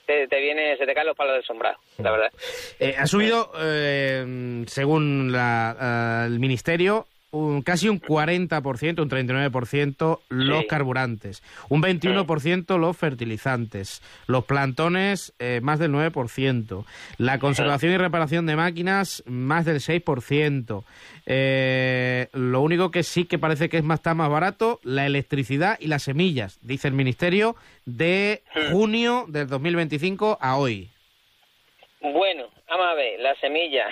se te caen los palos del sombrado, la verdad. Ha subido, según el Ministerio, casi un 40%, un 39% los carburantes, un 21% los fertilizantes, los plantones más del 9%, la conservación y reparación de máquinas más del 6%. Lo único que sí que parece que está más barato, la electricidad y las semillas, dice el Ministerio, de junio del 2025 a hoy. Bueno, vamos a ver, la semilla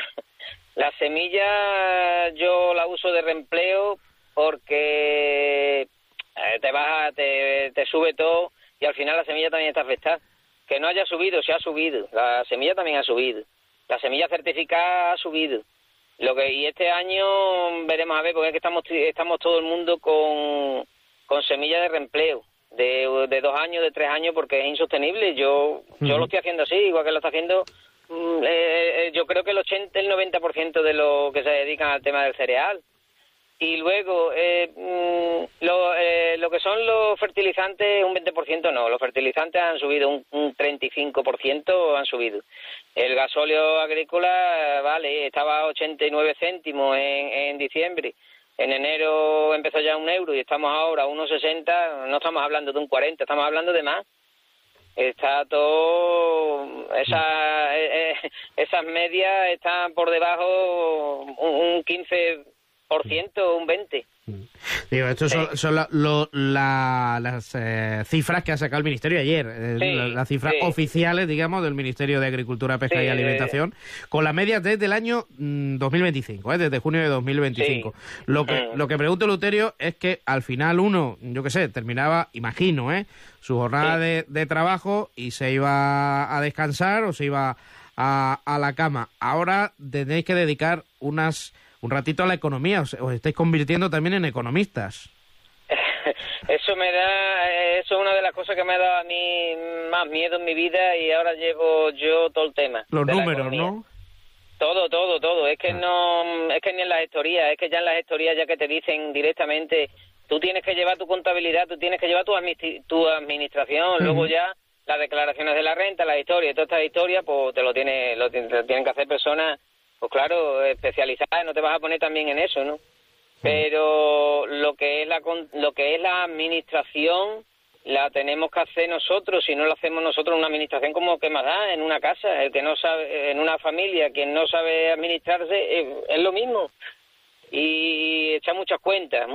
yo la uso de reempleo porque te sube todo y al final la semilla también está afectada. Que no haya subido, se ha subido. La semilla también ha subido. La semilla certificada ha subido. Y este año veremos a ver, porque es que estamos todo el mundo con semillas de reempleo de 2 años, de 3 años, porque es insostenible. Yo lo estoy haciendo así, igual que lo está haciendo. Yo creo que el 90% de lo que se dedican al tema del cereal. Y luego lo que son los fertilizantes, un 20% no, los fertilizantes han subido un 35%, han subido. El gasóleo agrícola, vale, estaba a 89 céntimos en diciembre. En enero empezó ya a €1 y estamos ahora a 1,60, no estamos hablando de un 40, estamos hablando de más. Está todo, esas medias están por debajo un 15%, un 20%. Digo, estos son las cifras que ha sacado el Ministerio ayer, las cifras oficiales, digamos, del Ministerio de Agricultura, Pesca y Alimentación, con las medias desde el año 2025, desde junio de 2025. Lo que pregunto, Eleuterio, es que al final uno, yo qué sé, terminaba, imagino, su jornada de trabajo y se iba a descansar o se iba a la cama. Ahora tenéis que dedicar un ratito a la economía, os estáis convirtiendo también en economistas. Eso es una de las cosas que me ha dado a mí más miedo en mi vida y ahora llevo yo todo el tema. Los números, ¿no? Todo. Es que es que ni en las gestorías, es que ya en las gestorías ya que te dicen directamente, tú tienes que llevar tu contabilidad, tú tienes que llevar tu administración, luego ya las declaraciones de la renta, la historia y todas estas historias, pues te lo tienen que hacer personas, pues claro, especializadas, no te vas a poner también en eso, ¿no? Pero lo que es la administración la tenemos que hacer nosotros. Si no lo hacemos nosotros, una administración como que más da en una casa, el que no sabe, en una familia, quien no sabe administrarse, es lo mismo. Y echar muchas cuentas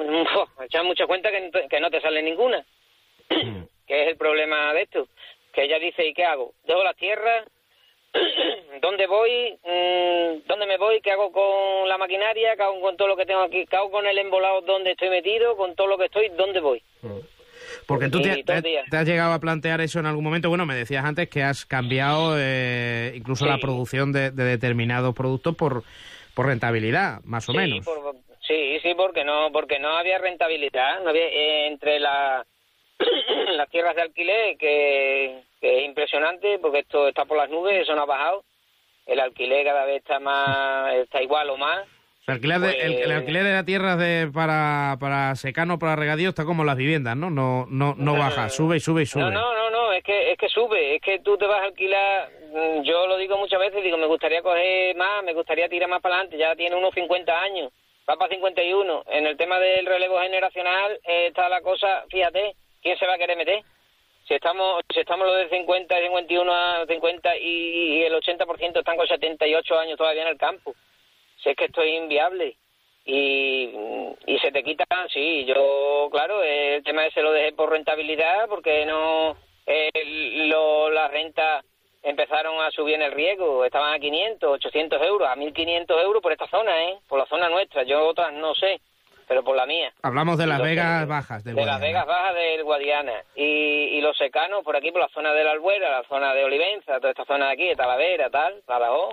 que no te sale ninguna, que es el problema de esto, que ella dice, ¿y qué hago? Dejo la tierra, ¿dónde voy? ¿Dónde me voy? ¿Qué hago con la maquinaria? ¿Qué hago con todo lo que tengo aquí? ¿Qué hago con el embolado donde estoy metido? ¿Con todo lo que estoy? ¿Dónde voy? Porque tú te has llegado a plantear eso en algún momento. Bueno, me decías antes que has cambiado incluso la producción de determinados productos por rentabilidad, más o menos. Sí, porque no había rentabilidad, no había entre las tierras de alquiler, que es impresionante, porque esto está por las nubes, eso no ha bajado. El alquiler cada vez está igual o más. El alquiler de las tierras para secano, para regadío, está como las viviendas, ¿no? No baja, sube y sube y sube. No, es que sube, es que tú te vas a alquilar, yo lo digo muchas veces, me gustaría coger más, me gustaría tirar más para adelante, ya tiene unos 50 años, va para 51. En el tema del relevo generacional está la cosa, fíjate, ¿quién se va a querer meter? Si estamos los de 50, 51 a 50 y el 80% están con 78 años todavía en el campo. Si es que esto es inviable y se te quitan, sí, yo, claro, el tema ese lo dejé por rentabilidad porque las rentas empezaron a subir en el riego, estaban a 500, 800 euros, a 1.500 euros por esta zona, por la zona nuestra, yo otras no sé, pero por la mía. Hablamos de las Vegas Bajas del Guadiana. De las Vegas Bajas del Guadiana y los secanos por aquí, por la zona de la Albuera, la zona de Olivenza, toda esta zona de aquí, de Talavera, tal, Badajoz.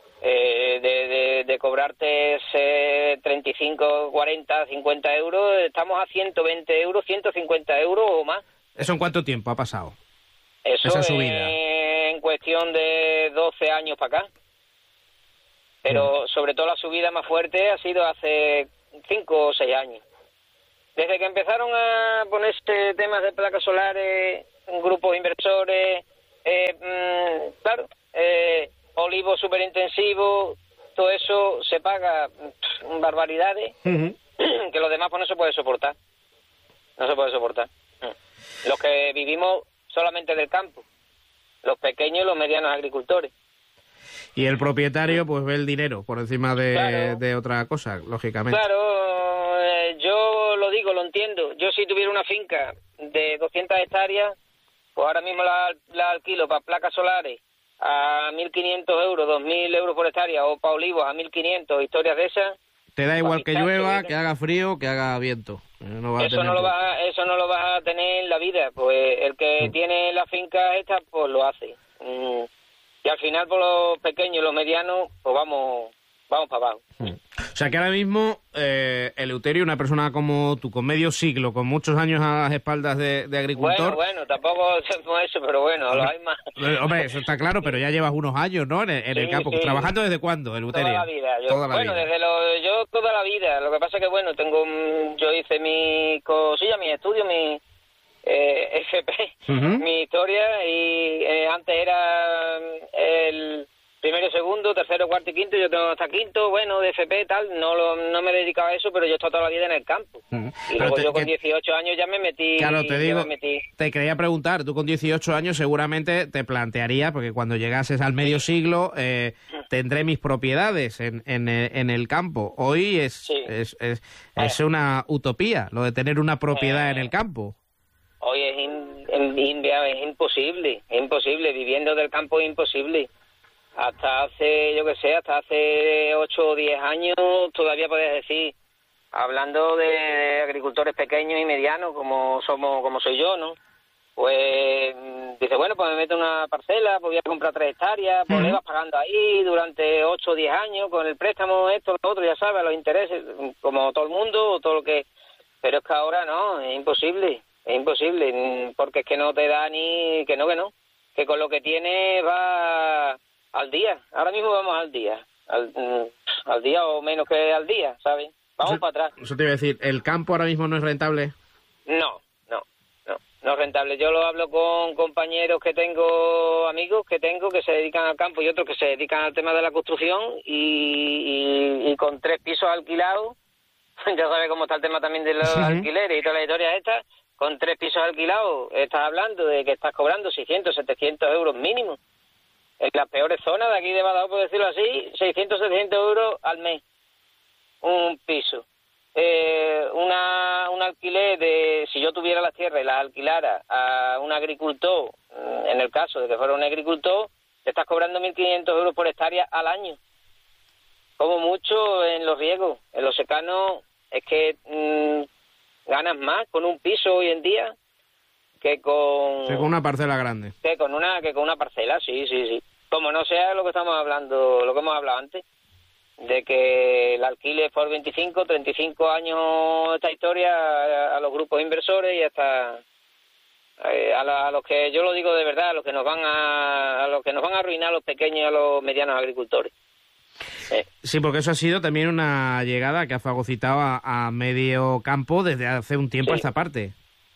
De cobrarte 35, 40, 50 euros, estamos a 120 euros, 150 euros o más. ¿Eso en cuánto tiempo ha pasado? Esa subida. En cuestión de 12 años para acá. Pero sobre todo la subida más fuerte ha sido hace 5 o 6 años. Desde que empezaron a ponerse temas de placas solares, grupos inversores, súper intensivo, todo eso se paga barbaridades, que los demás pues no se puede soportar. No se puede soportar. Los que vivimos solamente del campo, los pequeños y los medianos agricultores. Y el propietario pues ve el dinero por encima de otra cosa, lógicamente. Claro, yo lo digo, lo entiendo. Yo si tuviera una finca de 200 hectáreas, pues ahora mismo la alquilo para placas solares a 1.500 euros, 2.000 euros por hectárea, o para olivos a 1.500, historias de esas. Te da igual que llueva, que haga frío, que haga viento. Eso no lo vas a tener en la vida. Pues el que tiene la finca esta, pues lo hace. Y al final, por los pequeños y los medianos, pues vamos para abajo. O sea que ahora mismo, Eleuterio, una persona como tú, con medio siglo, con muchos años a las espaldas de agricultor... Bueno, tampoco hacemos eso, pero bueno, lo hay más. Hombre, eso está claro, pero ya llevas unos años, ¿no?, en el campo. Sí. ¿Trabajando desde cuándo, Eleuterio? Toda la vida. Yo toda la vida. Lo que pasa es que, bueno, yo hice mi cosilla, mis estudios, mi FP, mi historia, y antes era el... primero, segundo, tercero, cuarto y quinto. Yo tengo hasta quinto, bueno, de FP, tal. No me dedicaba a eso, pero yo he estado toda la vida en el campo. Y luego yo con 18 años ya me metí. Claro, te quería preguntar, tú con 18 años seguramente te plantearías, porque cuando llegases al medio siglo, tendré mis propiedades en el campo. Hoy es una utopía, lo de tener una propiedad en el campo. Hoy es imposible, viviendo del campo es imposible. Hasta hace 8 o 10 años todavía podías decir, hablando de agricultores pequeños y medianos como soy yo, ¿no? Pues dice, bueno, pues me meto en una parcela, pues voy a comprar 3 hectáreas, pues le vas pagando ahí durante 8 o 10 años con el préstamo, esto, lo otro, ya sabes, los intereses, como todo el mundo, o todo lo que... Pero es que ahora no, es imposible, porque es que no te da ni... que no, que con lo que tienes va... al día, ahora mismo vamos al día, al día o menos que al día, ¿sabes? Vamos para atrás. Eso te iba a decir, ¿el campo ahora mismo no es rentable? No es rentable. Yo lo hablo con compañeros que tengo, amigos que se dedican al campo y otros que se dedican al tema de la construcción y con 3 pisos alquilados, ya sabes cómo está el tema también de los alquileres y todas las historias estas, con 3 pisos alquilados estás hablando de que estás cobrando 600, 700 euros mínimo. En las peores zonas de aquí de Badajoz, por decirlo así, 600, 700 euros al mes, un piso. Un alquiler de, si yo tuviera las tierras y las alquilara a un agricultor, en el caso de que fuera un agricultor, te estás cobrando 1.500 euros por hectárea al año. Como mucho en los riegos. En los secanos es que ganas más con un piso hoy en día que con una parcela grande. Que con una parcela, sí. Como no sea lo que estamos hablando, lo que hemos hablado antes, de que el alquiler por 25, 35 años esta historia a los grupos inversores y hasta a los que, yo lo digo de verdad, a los que nos van a arruinar a los pequeños y a los medianos agricultores. Sí, porque eso ha sido también una llegada que ha fagocitado a medio campo desde hace un tiempo a esta parte.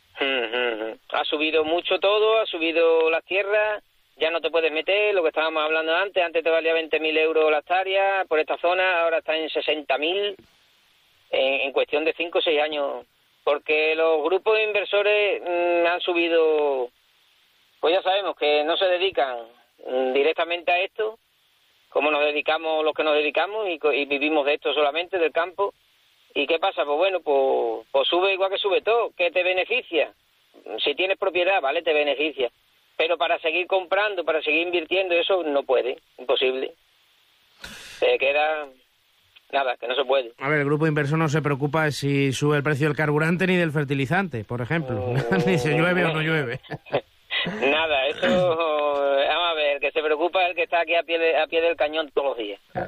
Ha subido mucho todo, ha subido las tierras, ya no te puedes meter, lo que estábamos hablando antes te valía 20.000 euros la hectárea por esta zona, ahora está en 60.000 en cuestión de 5 o 6 años, porque los grupos de inversores han subido, pues ya sabemos que no se dedican directamente a esto, como nos dedicamos los que nos dedicamos y vivimos de esto solamente, del campo. ¿Y qué pasa? Pues bueno, pues sube igual que sube todo, ¿qué te beneficia? Si tienes propiedad, vale, te beneficia. Pero para seguir comprando, para seguir invirtiendo, eso no puede, imposible. Te queda nada, que no se puede. A ver, el grupo inversor no se preocupa si sube el precio del carburante ni del fertilizante, por ejemplo. Ni si llueve o no llueve. Nada, eso, vamos a ver, el que se preocupa es el que está aquí a pie del cañón todos los días. Claro.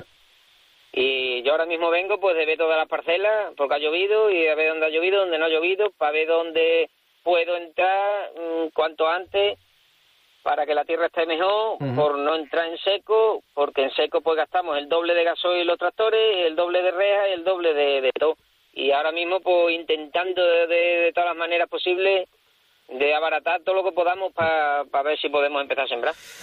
Y yo ahora mismo vengo pues de ver todas las parcelas, porque ha llovido, y a ver dónde ha llovido, dónde no ha llovido, para ver dónde puedo entrar cuanto antes, para que la tierra esté mejor, por no entrar en seco, porque en seco pues gastamos el doble de gasoil los tractores, el doble de rejas y el doble de todo. Y ahora mismo pues intentando de todas las maneras posibles de abaratar todo lo que podamos para ver si podemos empezar a sembrar.